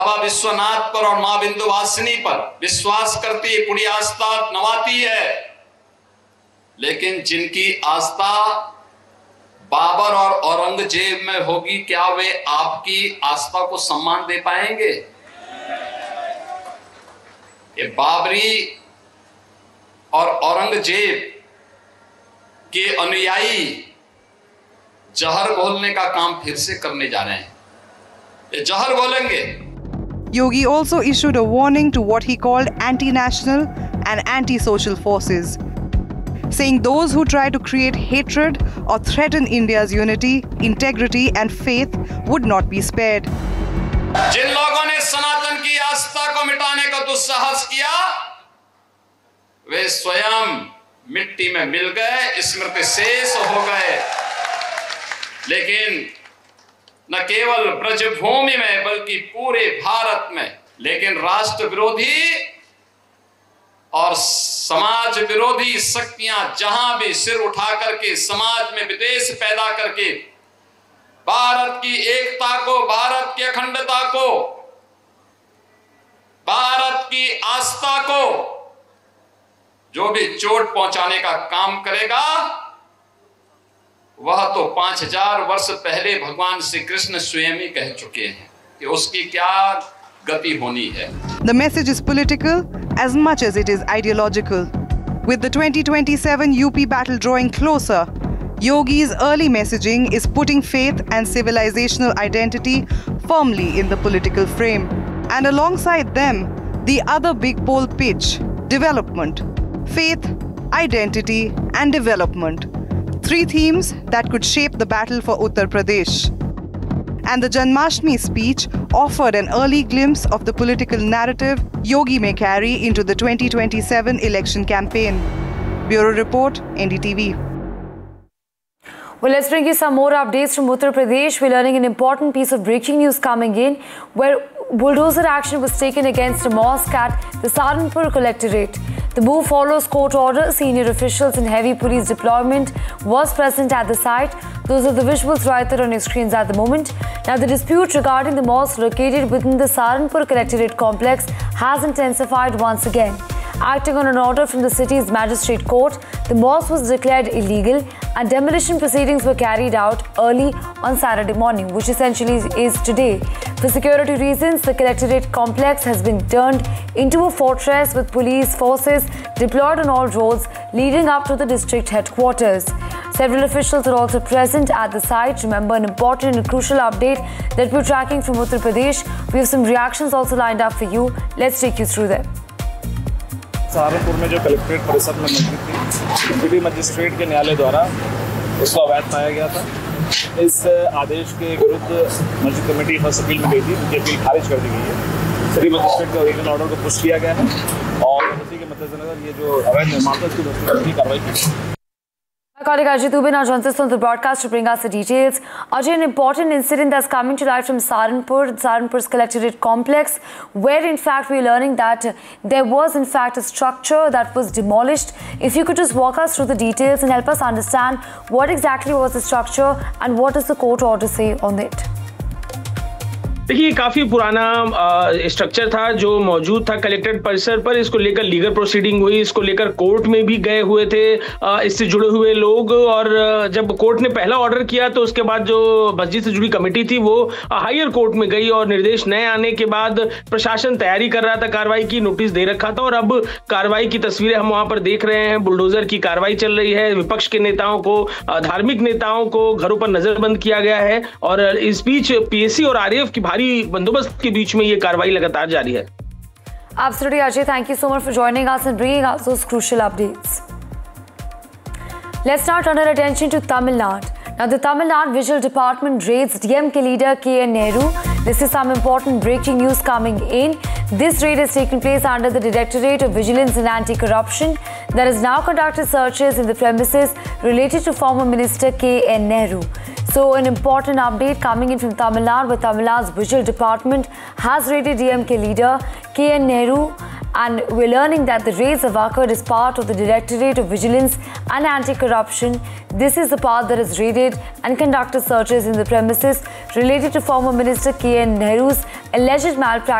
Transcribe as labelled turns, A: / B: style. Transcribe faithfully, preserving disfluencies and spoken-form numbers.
A: बाबा विश्वनाथ पर और मां विंध्यवासिनी पर विश्वास करती, पूरी आस्था नवाती है, लेकिन जिनकी आस्था बाबर और औरंगजेब में होगी, क्या वे आपकी आस्था को सम्मान दे पाएंगे? ये बाबरी और औरंगजेब के अनुयायी जहर घोलने का काम फिर से करने जा रहे हैं। ये जहर घोलेंगे।
B: Yogi also issued a warning to what he called anti-national and anti-social forces, saying those who try to create hatred or threaten India's unity, integrity and faith would not be spared.
A: जिन लोगों ने सनातन की आस्था को मिटाने का दुस्साहस किया, वे स्वयं मिट्टी में मिल गए, स्मृति शेष हो गए। लेकिन न केवल ब्रजभूमि में बल्कि पूरे भारत में, लेकिन राष्ट्र विरोधी और समाज विरोधी शक्तियां जहां भी सिर उठा करके समाज में विद्वेष पैदा करके भारत की एकता को, भारत की अखंडता को, भारत की आस्था को जो भी चोट पहुंचाने का काम करेगा, वह तो पांच हजार वर्ष पहले भगवान श्री कृष्ण स्वयं ही कह चुके हैं कि उसकी क्या गति होनी है।
B: The message is political as much as it is ideological. With the twenty twenty-seven U P battle drawing closer, Yogi's early messaging is putting faith and civilizational identity firmly in the political frame. And alongside them, the other big pole pitch, development, faith, identity and development. Three themes that could shape the battle for Uttar Pradesh. And the Janmashtami speech offered an early glimpse of the political narrative Yogi may carry into the twenty twenty-seven election campaign. Bureau Report, N D T V.
C: Well, let's bring you some more updates from Uttar Pradesh. We're learning an important piece of breaking news coming in, where bulldozer action was taken against a mosque at the Saharanpur Collectorate. The move follows court order. Senior officials and heavy police deployment was present at the site. Those are the visuals right there on your screens at the moment. Now, the dispute regarding the mosque located within the Saharanpur Collectorate complex has intensified once again. Acting on an order from the city's magistrate court, the mosque was declared illegal and demolition proceedings were carried out early on Saturday morning, which essentially is today. For security reasons, the Collectorate complex has been turned into a fortress with police forces deployed on all roads leading up to the district headquarters. Several officials are also present at the site. Remember, an important and crucial update that we're tracking from Uttar Pradesh. We have some reactions also lined up for you. Let's take you through them.
D: Saharanpur में जो collectorate परिसर में मस्जिद थी, deputy magistrate के न्यायालय द्वारा उसको अवैध पाया गया था। इस आदेश के विरुद्ध मस्जिद कमेटी फर्स्ट अपील में गई थी, उनकी अपील खारिज कर दी गई है। सिटी मजिस्ट्रेट के ओरिजिनल ऑर्डर को पुश किया गया है और उसी के मद्देनजर ये जो अवैध निर्माण था उसकी दूसरी कार्रवाई की।
C: My colleague Ajay Dubey now joins us on the broadcast to bring us the details. Ajay, an important incident that's coming to light from Saharanpur, Saharanpur's Collectorate complex, where in fact we're learning that there was in fact a structure that was demolished. If you could just walk us through the details and help us understand what exactly was the structure and what does the court order say on it?
E: देखिए, काफ़ी पुराना structure था जो मौजूद था collectorate परिसर पर। इसको लेकर लीगल प्रोसीडिंग हुई, इसको लेकर कोर्ट में भी गए हुए थे आ, इससे जुड़े हुए लोग। और जब कोर्ट ने पहला ऑर्डर किया तो उसके बाद जो मस्जिद से जुड़ी कमेटी थी वो हायर कोर्ट में गई और निर्देश नए आने के बाद प्रशासन तैयारी कर रहा था कार्रवाई की, नोटिस दे रखा था। और अब कार्रवाई की तस्वीरें हम वहाँ पर देख रहे हैं। बुलडोजर की कार्रवाई चल रही है, विपक्ष के नेताओं को, धार्मिक नेताओं को घरों पर नजरबंद किया गया है और इस बीच पीएससी और आरएएफ की भारी बंदोबस्त के बीच में ये कार्रवाई लगातार जारी है।
C: Absolutely, Ajay. Thank you so much for joining us and bringing us those crucial updates. Let's now turn our attention to Tamil Nadu. Now, the Tamil Nadu Visual Department raids D M K leader K N Nehru. This is some important breaking news coming in. This raid has taken place under the Directorate of Vigilance and Anti-Corruption that has now conducted searches in the premises related to former Minister K N Nehru. So, an important update coming in from Tamil Nadu, where Tamil Nadu's Visual Department has raided D M K leader K N Nehru And we're learning that the raids have occurred as part of the Directorate of Vigilance and Anti-Corruption. This is the part that has raided and conducted searches in the premises related to former Minister K N Nehru's alleged malpractice